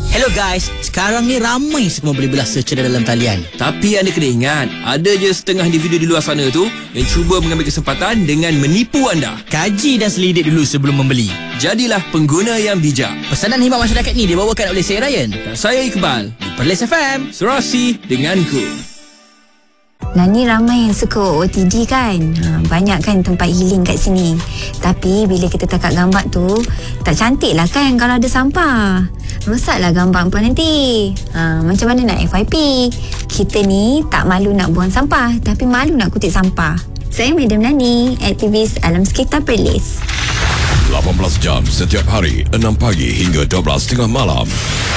Hello guys, sekarang ni ramai semua boleh belah search dalam talian. Tapi anda kena ingat, ada je setengah individu di luar sana tu yang cuba mengambil kesempatan dengan menipu anda. Kaji dan selidik dulu sebelum membeli. Jadilah pengguna yang bijak. Pesanan khidmat masyarakat ni dibawakan oleh saya Ryan Dan saya Iqbal. di Perlis FM. Serasi denganku. Nah, ni ramai yang suka OOTD kan. Banyak kan tempat healing kat sini. Tapi bila kita takat gambar tu, tak cantik lah kan kalau ada sampah. Rosaklah gambar hampa nanti. Macam mana nak FYP? Kita ni tak malu nak buang sampah, tapi malu nak kutip sampah. Saya Madam Nani, aktivis alam sekitar Perlis. 18 jam setiap hari, 6 pagi hingga 12.30 malam.